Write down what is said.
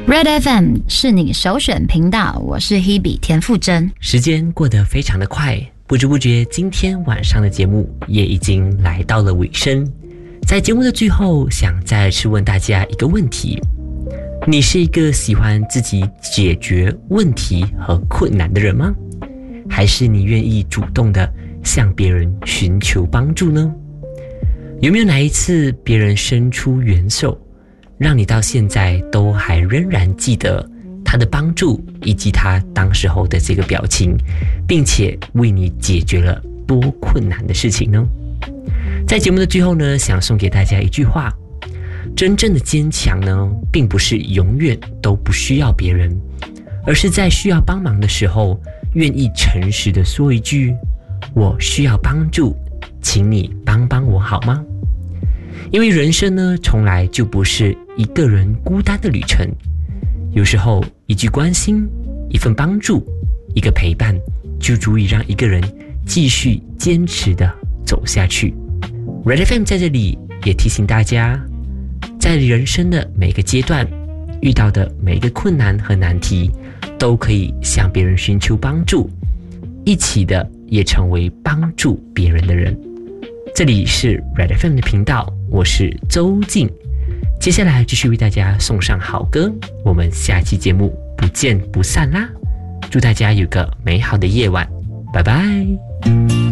Red FM 是你首选频道，我是 Hebe 田馥甄。 时间过得非常的快，不知不觉今天晚上的节目也已经来到了尾声。在节目的最后，想再次问大家一个问题：你是一个喜欢自己解决问题和困难的人吗？还是你愿意主动的向别人寻求帮助呢？有没有哪一次别人伸出援手，让你到现在都还仍然记得他的帮助以及他当时候的这个表情，并且为你解决了多困难的事情呢？在节目的最后呢，想送给大家一句话：真正的坚强呢，并不是永远都不需要别人，而是在需要帮忙的时候，愿意诚实的说一句我需要帮助，请你帮帮我好吗？因为人生呢，从来就不是一个人孤单的旅程，有时候一句关心，一份帮助，一个陪伴，就足以让一个人继续坚持的走下去。Red FM 在这里也提醒大家，在人生的每个阶段遇到的每一个困难和难题，都可以向别人寻求帮助，一起的也成为帮助别人的人。这里是 Red FM 的频道，我是周静，接下来继续为大家送上好歌，我们下期节目不见不散啦！祝大家有个美好的夜晚，拜拜。